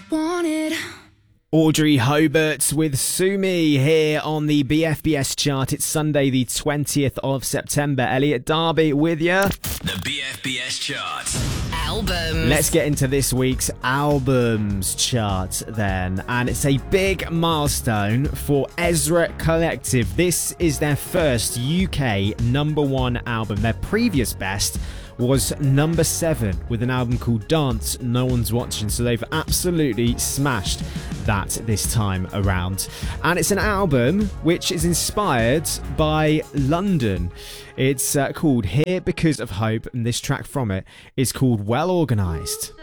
wanted. Audrey Hobart with Sue Me here on the BFBS chart. It's Sunday the 20th of September. Elliot Darby with you. The BFBS chart. Albums. Let's get into this week's albums chart then. And it's a big milestone for Ezra Collective. This is their first UK #1 album. Their previous best was number 7 with an album called Dance No One's Watching, so they've absolutely smashed that this time around. And it's an album which is inspired by London. It's called Here Because of Hope, and this track from it is called Well Organised.